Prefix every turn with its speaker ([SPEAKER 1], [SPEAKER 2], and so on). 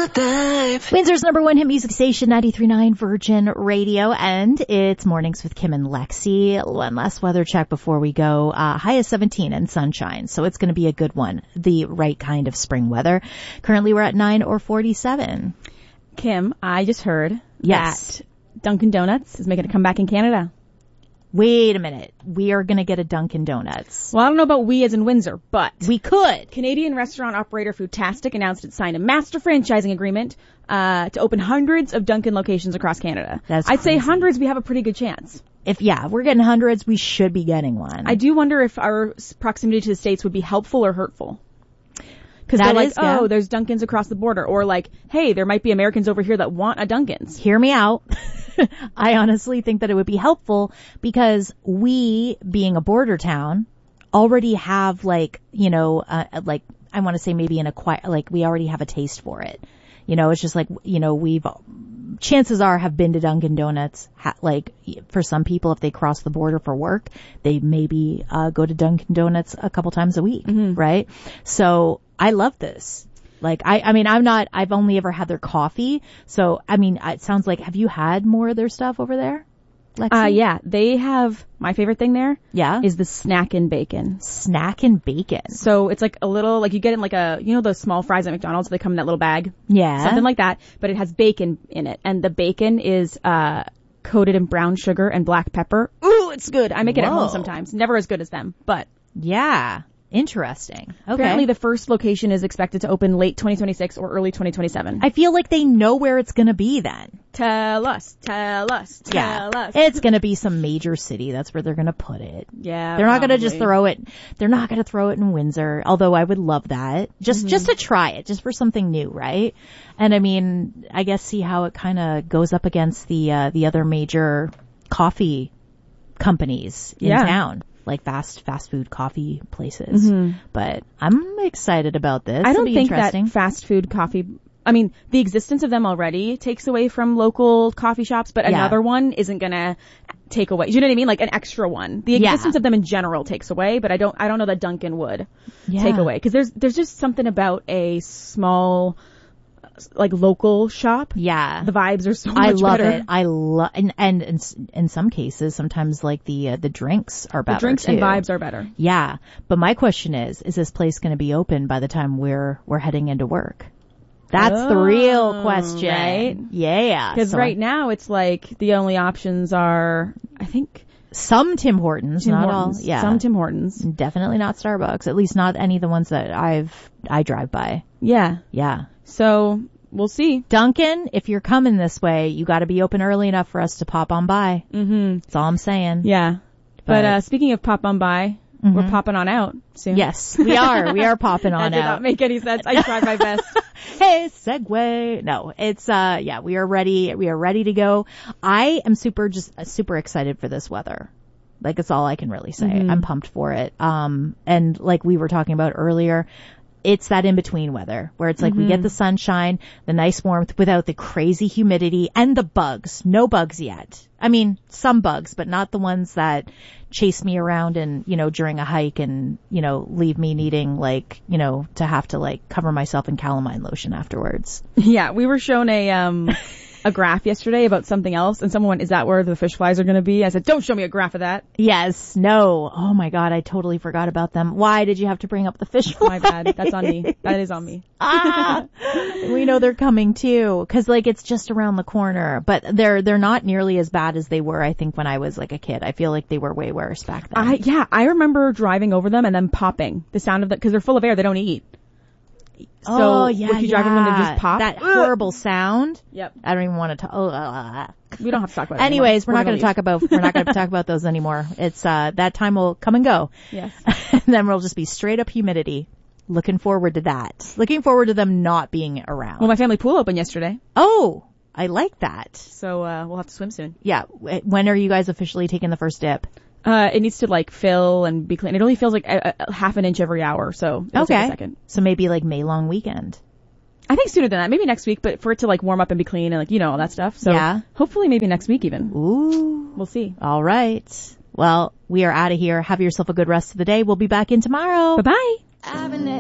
[SPEAKER 1] Windsor's number one hit music station, 93.9 Virgin Radio, and it's Mornings with Kim and Lexi. One last weather check before we go. High is 17 and sunshine, so it's going to be a good one. The right kind of spring weather. Currently we're at 9 or 47.
[SPEAKER 2] Kim, I just heard
[SPEAKER 1] yes.
[SPEAKER 2] that Dunkin' Donuts is making a comeback in Canada.
[SPEAKER 1] Wait a minute. We are going to get a Dunkin' Donuts.
[SPEAKER 2] Well, I don't know about we as in Windsor, but
[SPEAKER 1] we could.
[SPEAKER 2] Canadian restaurant operator Foodtastic announced it signed a master franchising agreement to open hundreds of Dunkin' locations across Canada. I'd say hundreds, we have a pretty good chance.
[SPEAKER 1] If we're getting hundreds, we should be getting one.
[SPEAKER 2] I do wonder if our proximity to the States would be helpful or hurtful. Because they're like, there's Dunkin's across the border. Or like, hey, there might be Americans over here that want a Dunkin's.
[SPEAKER 1] Hear me out. I honestly think that it would be helpful because we, being a border town, already have I want to say maybe we already have a taste for it. It's just like, we've, chances are have been to Dunkin' Donuts. For some people, if they cross the border for work, they maybe, go to Dunkin' Donuts a couple times a week, right? So I love this. I've only ever had their coffee. So, it sounds like, have you had more of their stuff over there, Lexi?
[SPEAKER 2] Yeah. They have, my favorite thing there.
[SPEAKER 1] Yeah.
[SPEAKER 2] Is the snack and bacon.
[SPEAKER 1] Snack and bacon.
[SPEAKER 2] So it's like a little, you get it in the small fries at McDonald's, they come in that little bag.
[SPEAKER 1] Yeah.
[SPEAKER 2] Something like that. But it has bacon in it. And the bacon is, coated in brown sugar and black pepper. Ooh, it's good. I make it at home sometimes. Never as good as them, but.
[SPEAKER 1] Yeah. Interesting. Okay.
[SPEAKER 2] Apparently the first location is expected to open late 2026 or early 2027.
[SPEAKER 1] I feel like they know where it's going to be then.
[SPEAKER 2] Tell us.
[SPEAKER 1] It's going to be some major city. That's where they're going to put it.
[SPEAKER 2] Yeah.
[SPEAKER 1] They're not going to just throw it. They're not going to throw it in Windsor, although I would love that. Just to try it, just for something new, right? And I guess see how it kind of goes up against the other major coffee companies in town. Like fast food coffee places. But I'm excited about this.
[SPEAKER 2] I don't think that fast food coffee, the existence of them already takes away from local coffee shops, but another one isn't gonna take away. You know what I mean? Like an extra one. The existence of them in general takes away, but I don't know that Dunkin' would take away. Cause there's just something about a small, local shop. Yeah. The vibes are so much better.
[SPEAKER 1] I love it. And in some cases, sometimes the drinks are better.
[SPEAKER 2] The drinks
[SPEAKER 1] too.
[SPEAKER 2] and vibes are better.
[SPEAKER 1] Yeah. But my question is this place going to be open by the time we're heading into work? That's the real question.
[SPEAKER 2] Right?
[SPEAKER 1] Yeah.
[SPEAKER 2] Because right now it's the only options are, I think,
[SPEAKER 1] some Tim Hortons, not all. Yeah.
[SPEAKER 2] Some Tim Hortons.
[SPEAKER 1] Definitely not Starbucks. At least not any of the ones that I drive by.
[SPEAKER 2] Yeah.
[SPEAKER 1] Yeah.
[SPEAKER 2] So we'll see.
[SPEAKER 1] Dunkin', if you're coming this way, you got to be open early enough for us to pop on by. That's all I'm saying.
[SPEAKER 2] Yeah. But speaking of pop on by, we're popping on out soon.
[SPEAKER 1] Yes, we are. We are popping on out.
[SPEAKER 2] That did not make any sense. I tried my best.
[SPEAKER 1] Hey, segue. No, it's, we are ready. We are ready to go. I am super excited for this weather. It's all I can really say. I'm pumped for it. And like we were talking about earlier, it's that in-between weather where it's we get the sunshine, the nice warmth without the crazy humidity and the bugs. No bugs yet. Some bugs, but not the ones that chase me around and, during a hike and, leave me needing to have to cover myself in calamine lotion afterwards.
[SPEAKER 2] Yeah, we were shown a graph yesterday about something else, and someone went, is that where the fish flies are going to be? I said, don't show me a graph of that.
[SPEAKER 1] Yes. No. Oh my God. I totally forgot about them. Why did you have to bring up the fish flies?
[SPEAKER 2] My bad. That's on me. That is on me.
[SPEAKER 1] We know they're coming too. Cause it's just around the corner, but they're not nearly as bad as they were, I think, when I was a kid. I feel like they were way worse back then.
[SPEAKER 2] I remember driving over them and then popping the sound of cause they're full of air. They don't eat. So if you drive them, they just pop.
[SPEAKER 1] That horrible sound.
[SPEAKER 2] Yep.
[SPEAKER 1] I don't even want to talk.
[SPEAKER 2] We don't have to talk about it.
[SPEAKER 1] Anyways, we're not going to talk about those anymore. It's, that time will come and go.
[SPEAKER 2] Yes.
[SPEAKER 1] And then we'll just be straight up humidity. Looking forward to that. Looking forward to them not being around.
[SPEAKER 2] Well, my family pool opened yesterday.
[SPEAKER 1] Oh, I like that.
[SPEAKER 2] So, we'll have to swim soon.
[SPEAKER 1] Yeah. When are you guys officially taking the first dip?
[SPEAKER 2] It needs to fill and be clean. It only fills a half an inch every hour, so it'll take a second.
[SPEAKER 1] So maybe May long weekend.
[SPEAKER 2] I think sooner than that. Maybe next week, but for it to warm up and be clean and all that stuff. So yeah. Hopefully maybe next week even.
[SPEAKER 1] Ooh.
[SPEAKER 2] We'll see.
[SPEAKER 1] All right. Well, we are out of here. Have yourself a good rest of the day. We'll be back in tomorrow.
[SPEAKER 2] Bye-bye.